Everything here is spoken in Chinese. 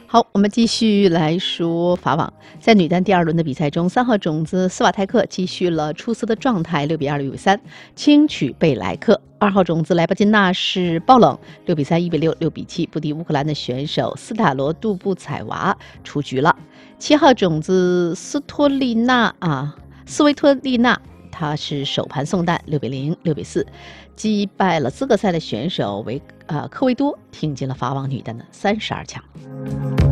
好，我们继续来说法网。在女单第2轮的比赛中，3号种子斯瓦泰克继续了出色的状态，6比2、6比3轻取贝莱克。2号种子莱巴金娜是爆冷，6比3、1比6、6比7不敌乌克兰的选手斯塔罗杜布采娃出局了。7号种子斯维托利娜，她是首盘送蛋，6比0、6比4击败了资格赛的选手科维多，挺进了法网女单的32强。